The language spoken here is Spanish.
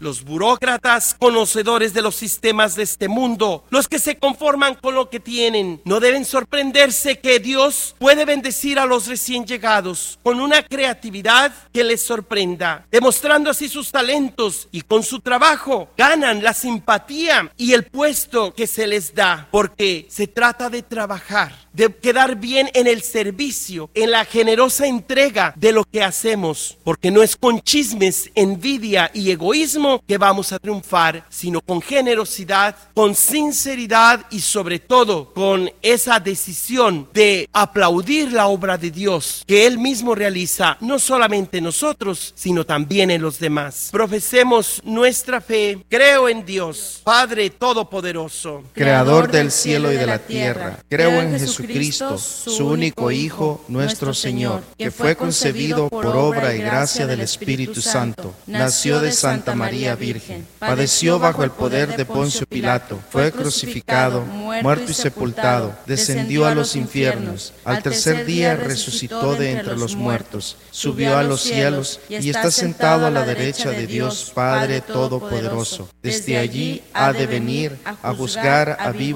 los burócratas, conocedores de los sistemas de este mundo, los que se conforman con lo que tienen, no deben sorprenderse que Dios puede bendecir a los recién llegados con una creatividad que les sorprenda, demostrando así sus talentos, y con su trabajo ganan la simpatía y el puesto que se les da, porque se trata de trabajar, de quedar bien en el servicio, en la generosa entrega de lo que hacemos, porque no es con chismes, envidia y egoísmo que vamos a triunfar, sino con generosidad, con sinceridad y sobre todo con esa decisión de aplaudir la obra de Dios que Él mismo realiza, no solamente en nosotros, sino también en los demás. Profesemos nuestra fe. Creo en Dios, Padre Todopoderoso, Creador del cielo y de la tierra. Creo en Jesucristo, su único Hijo, nuestro Señor, que fue concebido por obra y gracia del Espíritu Santo. Nació de Santa María Virgen. Padeció bajo el poder de Poncio Pilato. Fue crucificado, muerto y sepultado. Descendió a los infiernos. Al tercer día resucitó de entre los muertos. Subió a los cielos y está sentado a la derecha de Dios Padre Todopoderoso. Desde allí ha de venir a juzgar a vivos